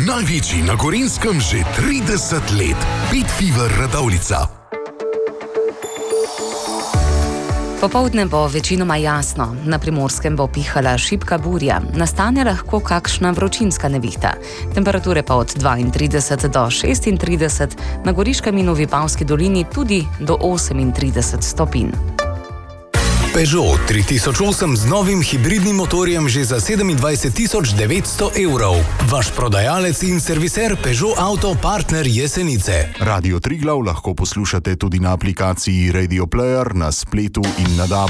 Največji na Gorenjskem že 30 let. Pit Fever Radovljica. Popoldne bo večinoma jasno, na Primorskem bo pihala šibka burja, nastane lahko kakšna vročinska nevihta. Temperature pa od 32 do 36, na Goriškem in v Vipavski dolini tudi do 38 stopinj. Peugeot 3008 z novim hibridnim motorjem že za 27 900 evrov. Vaš prodajalec in serviser Peugeot Auto Partner Jesenice. Radio Triglav lahko poslušate tudi na aplikaciji Radio Player, na spletu in na DAB.